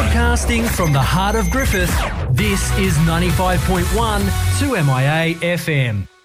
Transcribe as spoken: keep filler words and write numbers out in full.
Broadcasting from the heart of Griffith, this is ninety-five point one two M I A F M.